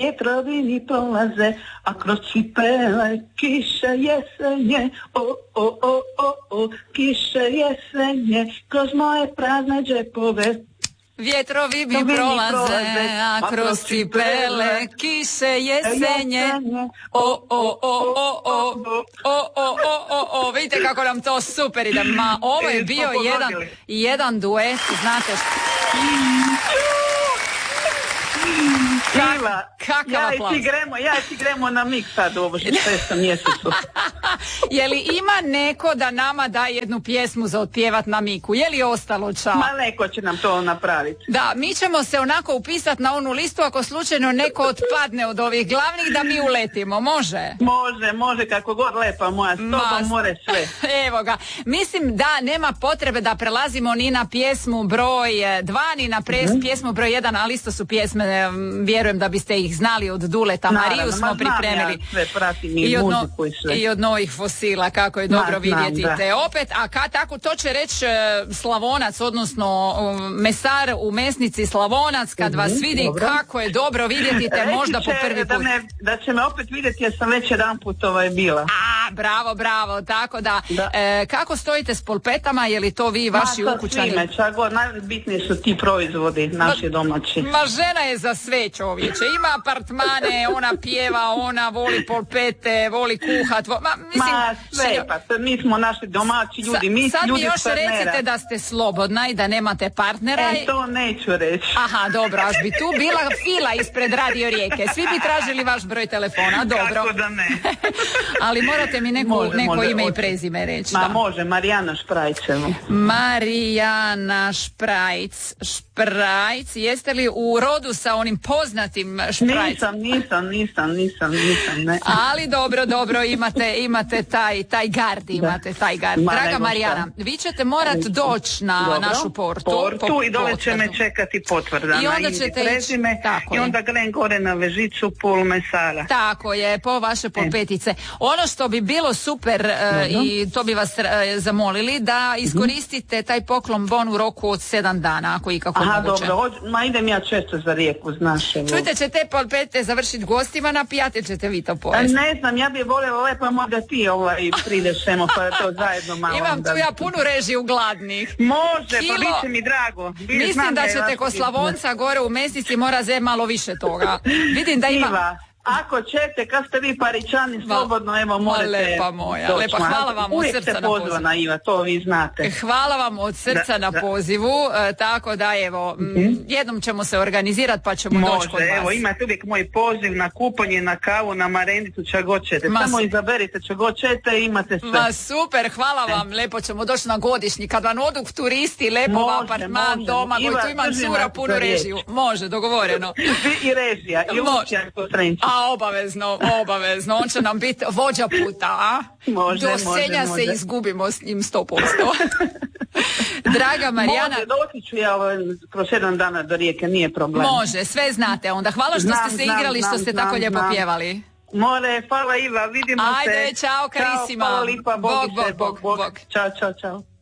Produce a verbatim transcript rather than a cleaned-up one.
vjetrovi mi prolaze, a kroz cipele kiše jesenje, o, o, o, o, o, kiše jesenje, kroz moje prazne džepove. Vjetrovi mi prolaze, a kroz cipele kiše jesenje, o, o, o, o, o, o, o, o, o, o, vidite kako nam to super ide, ma ovo je bio jedan, jedan duet, znate što. Iva, ja i ti gremo, ja i ti gremo na mik sad u ovo šestom mjesecu. Je li ima neko da nama da jednu pjesmu za otpjevat na miku? Je li ostalo ča? Ma neko će nam to napraviti. Da, mi ćemo se onako upisati na onu listu ako slučajno neko otpadne od ovih glavnih da mi uletimo, može? Može, može, kako god lepa moja, s tobom more sve. Evo ga, mislim da nema potrebe da prelazimo ni na pjesmu broj dva, ni na pres, mm. pjesmu broj jedan, ali isto su pjesme, vjerujem da biste ih znali, od Duleta Mariju Naravno, smo pripremili. Ja sve pratim i, I od, muziku i sve. I od novih fosila, kako je dobro Ma, vidjeti znam, te opet, a ka, tako to će reći Slavonac, odnosno um, mesar u mesnici Slavonac, kad uh-huh, vas vidi dobro. Kako je dobro vidjeti te možda po prvi put. Da, me, da će me opet vidjeti jer sam već jedan put ovaj bila. A, bravo, bravo, tako da. da. E, kako stojite s polpetama, je li to vi i vaši Ma, ukućani? Svime, čak najbitniji su ti proizvodi, naši domaći. Ma žena je za sve, čovječe, ima apartmane, ona pjeva, ona voli polpete, voli kuhat, vo... Ma, mislim, Ma sve, pa mi smo naši domaći ljudi, mi sad ljudi mi još partnera. Recite da ste slobodna i da nemate partnera. E, to neću reći. Aha, dobro, až bi tu bila fila ispred Radio Rijeke, svi bi tražili vaš broj telefona, dobro. Kako da ne. Ali morate mi neko, može, neko može, ime može. I prezime reći. Ma da. Može, Marijana Šprajcevo. Marijana Šprajc, Šprajc, jeste li u rodu sa onim poznatim Šprajcem? Nisam, nisam, nisam, nisam, nisam, ne. Ali dobro, dobro, imate, imate taj, taj gard, imate da. Taj gard. Ma, Draga Marijana, šta. Vi ćete morat doći na dobro. Našu portu. Portu po, i dole će me čekati potvrda. I onda ćete prezime, i onda gledam gore na vežicu pol mesara. Tako je, po vaše polpetice. E. Ono što bi bilo super uh, i to bi vas uh, zamolili da iskoristite taj poklon bon u roku od sedam dana, ako ikako Aha, moguće. dobro, ma idem ja često za Rijeku, znaš. Evo. Čujte, će te polpete završiti gostima napijati ili ćete vi to pojesti? Ne znam, ja bih voljela lepo možda ti ovaj pridešemo pa to zajedno malo. Imam tu ja punu režiju gladnih. Može, Kilo, pa bit će mi drago. Bili mislim da ćete kod Slavonca gore u mesnici mora zem malo više toga. Vidim da ima... Iva. Ako ćete, kad ste vi Paričani, slobodno, evo, morate... Lepa moja, doći. Lepa, hvala vam od srca na pozivu. Uvijek ste pozvana, Iva, to vi znate. Hvala vam od srca da, na da. pozivu, e, tako da, evo, mm-hmm. jednom ćemo se organizirati, pa ćemo Može, doći kod vas. Evo, imate uvijek moj poziv na kupanje, na kavu, na marendicu, čak god ćete. Ma, samo izaberite čak god ćete, imate sve. Ma super, hvala vam, lepo ćemo doći na godišnji. Kad vam odu turisti, lepo može, u apartman, može. Doma, Iva, tu imam cura punu režiju. Može, dogovoreno. I režija, i Lucijan Kotrenčić. A obavezno, obavezno, on će nam biti vođa puta, a? Može, do senja može, se može. Izgubimo s njim sto posto. Draga Marijana... Može, doći ću ja ovaj, kroz sedam dana do Rijeke, nije problem. Može, sve znate onda. Hvala što znam, ste se znam, igrali, znam, što ste znam, tako lijepo znam. pjevali. More, hvala Iva, vidimo Ajde, se. čao, Karisima. Čao, hvala lipa, Bog, bog, bog, bog, bog. Čao, čao, čao.